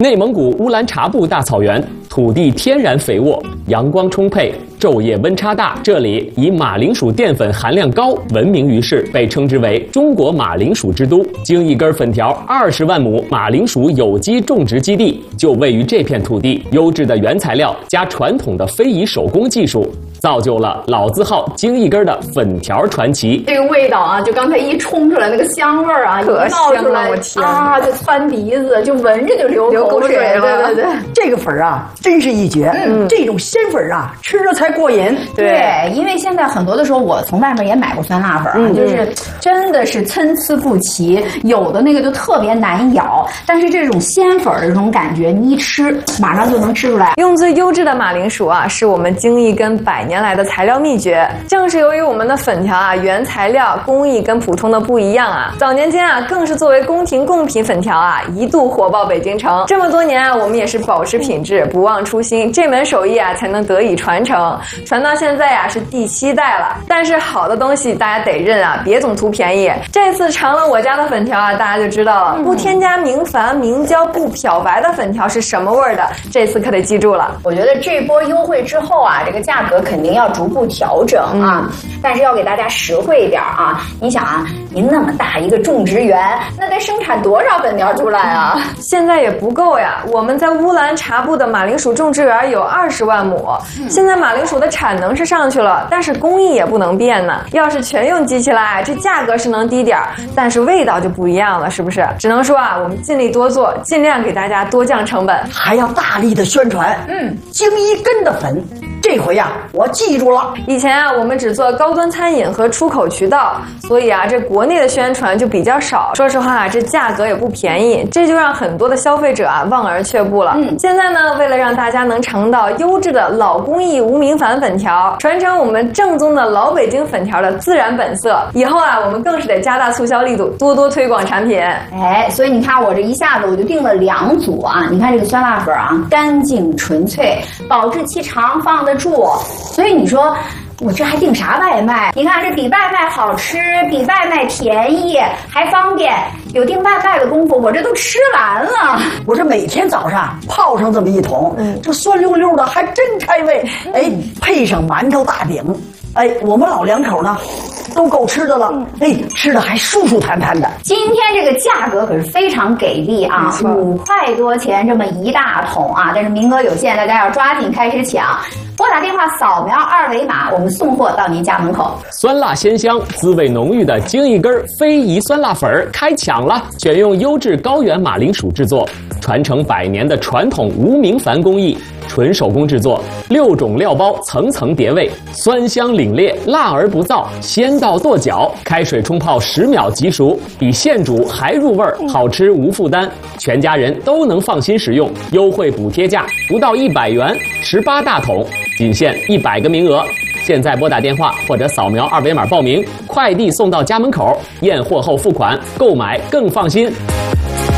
内蒙古乌兰察布大草原土地天然肥沃，阳光充沛，昼夜温差大。这里以马铃薯淀粉含量高闻名于世，被称之为中国马铃薯之都。京一根粉条20万亩马铃薯有机种植基地就位于这片土地，优质的原材料加传统的非遗手工技术，造就了老字号京一根的粉条传奇。 这个味道啊，就刚才一冲出来那个香味儿啊，一冒出来啊，就窜鼻子，就闻着就流口水了。对对对， 这个粉啊，真是一绝。这种鲜粉啊，吃着才过瘾。 对，因为现在很多的时候，我从外面也买过酸辣粉啊，就是真的是参差不齐，有的那个就特别难咬，但是这种鲜粉的这种感觉，你一吃马上就能吃出来。 用最优质的马铃薯啊，是我们京一根100年来的材料秘诀。正是由于我们的粉条啊，原材料工艺跟普通的不一样啊，早年间啊，更是作为宫廷贡品粉条啊，一度火爆北京城。这么多年啊，我们也是保持品质，不忘初心，这门手艺啊才能得以传承。传到现在啊是第7代了。但是好的东西大家得认啊，别总图便宜。这次尝了我家的粉条啊，大家就知道了，不添加明矾、明胶、不漂白的粉条是什么味儿的。这次可得记住了。 我觉得这波优惠之后啊，这个价格肯定要逐步调整啊，但是要给大家实惠一点啊。你想啊，您那么大一个种植园，那得生产多少粉条出来啊？ 现在也不够呀。我们在乌兰察布的马铃薯种植园有20万亩，现在马铃薯的产能是上去了，但是工艺也不能变呢。要是全用机器来，这价格是能低点儿，但是味道就不一样了，是不是？只能说啊，我们尽力多做，尽量给大家多降成本， 还要大力的宣传。京一根的粉，这回呀，我记住了。 以前啊，我们只做高端餐饮和出口渠道，所以啊，这国内的宣传就比较少。说实话啊，这价格也不便宜，这就让很多的消费者啊望而却步了。现在呢，为了让大家能尝到优质的老工艺无明矾粉条，传承我们正宗的老北京粉条的自然本色，以后啊，我们更是得加大促销力度，多多推广产品。 哎，所以你看我这一下子我就订了2组啊。你看这个酸辣粉啊，干净纯粹，保质期长，放得住。所以你说我这还订啥外卖？你看这比外卖好吃，比外卖便宜，还方便。有订外卖的功夫，我这都吃完了。 我这每天早上泡上这么一桶，这酸溜溜的还真开胃。哎，配上馒头大饼，哎，我们老2口呢都够吃的了。哎，吃的还舒舒坦坦的。 今天这个价格可是非常给力啊，5块多钱这么一大桶啊，但是名额有限，大家要抓紧开始抢。拨打电话扫描2维码，我们送货到您家门口。 酸辣鲜香、滋味浓郁的京一根非遗酸辣粉开抢了！选用优质高原马铃薯制作，传承100年的传统无明矾工艺，纯手工制作，6种料包层层叠味，酸香凛冽，辣而不燥，鲜到跺脚。开水冲泡10秒即熟，比现煮还入味儿，好吃无负担，全家人都能放心食用。优惠补贴价不到100元，18大桶。仅限100个名额，现在拨打电话或者扫描2维码报名，快递送到家门口，验货后付款，购买更放心。